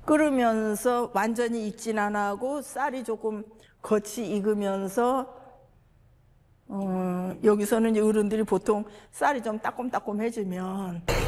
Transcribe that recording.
끓으면서 완전히 익진 안 하고 쌀이 조금 겉이 익으면서 여기서는 어른들이 보통 쌀이 좀 따끔따끔해지면